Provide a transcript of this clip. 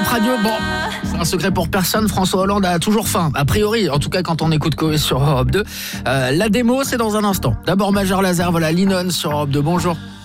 Radio. Bon, c'est un secret pour personne, François Hollande a toujours faim, a priori, en tout cas quand on écoute Coé sur Europe 2. La démo, c'est dans un instant. D'abord Major Lazer, voilà Linon sur Europe 2, bonjour.